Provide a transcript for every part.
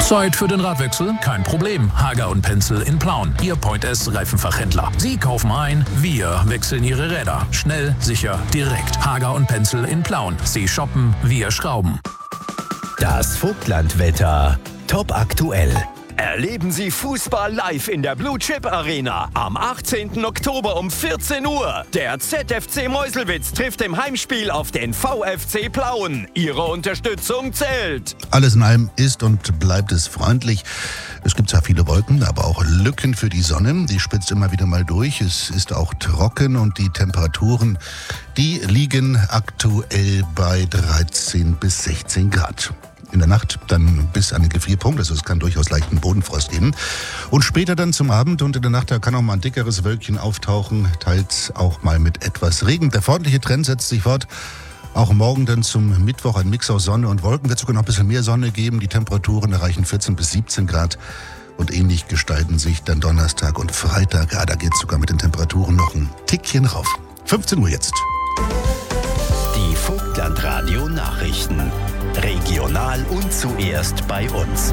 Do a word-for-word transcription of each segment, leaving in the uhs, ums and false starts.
Zeit für den Radwechsel? Kein Problem. Hager und Pencil in Plauen. Ihr Point S Reifenfachhändler. Sie kaufen ein, wir wechseln Ihre Räder. Schnell, sicher, direkt. Hager und Pencil in Plauen. Sie shoppen, wir schrauben. Das Vogtlandwetter. Top aktuell. Erleben Sie Fußball live in der Blue Chip Arena. Am achtzehnten Oktober um vierzehn Uhr. Der Z F C Meuselwitz trifft im Heimspiel auf den V F C Plauen. Ihre Unterstützung zählt. Alles in allem ist und bleibt es freundlich. Es gibt zwar viele Wolken, aber auch Lücken für die Sonne. Die spitzt immer wieder mal durch. Es ist auch trocken und die Temperaturen, die liegen aktuell bei dreizehn bis sechzehn Grad. In der Nacht dann bis an den Gefrierpunkt, also es kann durchaus leichten Bodenfrost geben. Und später dann zum Abend und in der Nacht, da kann auch mal ein dickeres Wölkchen auftauchen, teils auch mal mit etwas Regen. Der freundliche Trend setzt sich fort. Auch morgen dann zum Mittwoch ein Mix aus Sonne und Wolken. Wird sogar noch ein bisschen mehr Sonne geben. Die Temperaturen erreichen vierzehn bis siebzehn Grad. Und ähnlich gestalten sich dann Donnerstag und Freitag. Ja, da geht es sogar mit den Temperaturen noch ein Tickchen rauf. fünfzehn Uhr jetzt. Die Vogtlandradio Nachrichten. Regional und zuerst bei uns.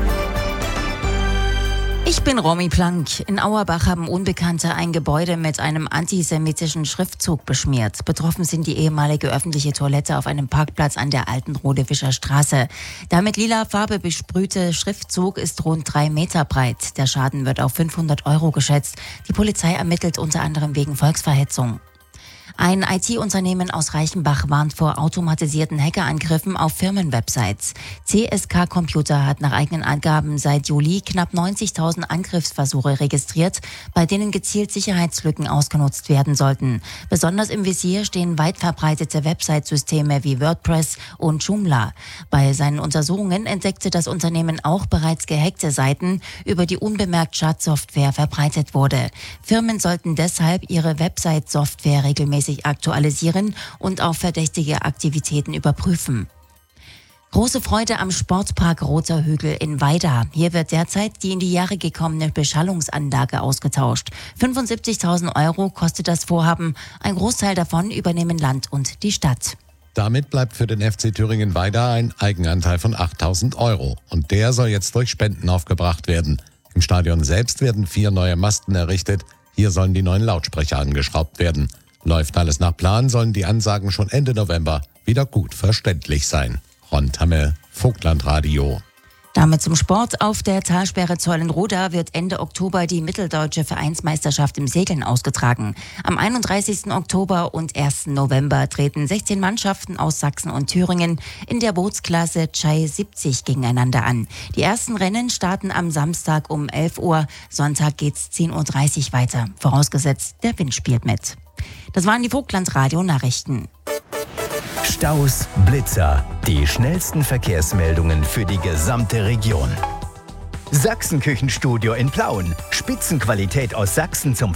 Ich bin Romy Plank. In Auerbach haben Unbekannte ein Gebäude mit einem antisemitischen Schriftzug beschmiert. Betroffen sind die ehemalige öffentliche Toilette auf einem Parkplatz an der alten Rodewischer Straße. Der mit lila Farbe besprühte Schriftzug ist rund drei Meter breit. Der Schaden wird auf fünfhundert Euro geschätzt. Die Polizei ermittelt unter anderem wegen Volksverhetzung. Ein I T-Unternehmen aus Reichenbach warnt vor automatisierten Hackerangriffen auf Firmenwebsites. C S K Computer hat nach eigenen Angaben seit Juli knapp neunzigtausend Angriffsversuche registriert, bei denen gezielt Sicherheitslücken ausgenutzt werden sollten. Besonders im Visier stehen weit verbreitete Website-Systeme wie WordPress und Joomla. Bei seinen Untersuchungen entdeckte das Unternehmen auch bereits gehackte Seiten, über die unbemerkt Schadsoftware verbreitet wurde. Firmen sollten deshalb ihre Website-Software regelmäßig aktualisieren und auf verdächtige Aktivitäten überprüfen. Große Freude am Sportpark Roter Hügel in Weida. Hier wird derzeit die in die Jahre gekommene Beschallungsanlage ausgetauscht. fünfundsiebzigtausend Euro kostet das Vorhaben. Ein Großteil davon übernehmen Land und die Stadt. Damit bleibt für den F C Thüringen Weida ein Eigenanteil von achttausend Euro. Und der soll jetzt durch Spenden aufgebracht werden. Im Stadion selbst werden vier neue Masten errichtet. Hier sollen die neuen Lautsprecher angeschraubt werden. Läuft alles nach Plan, sollen die Ansagen schon Ende November wieder gut verständlich sein. Ron Tamme, Vogtlandradio. Damit zum Sport. Auf der Talsperre Zeulenroda wird Ende Oktober die Mitteldeutsche Vereinsmeisterschaft im Segeln ausgetragen. Am einunddreißigsten Oktober und ersten November treten sechzehn Mannschaften aus Sachsen und Thüringen in der Bootsklasse Chai siebzig gegeneinander an. Die ersten Rennen starten am Samstag um elf Uhr. Sonntag geht's zehn Uhr dreißig weiter. Vorausgesetzt, der Wind spielt mit. Das waren die Vogtlandradio-Nachrichten. Staus, Blitzer, die schnellsten Verkehrsmeldungen für die gesamte Region. Sachsenküchenstudio in Plauen. Spitzenqualität aus Sachsen zum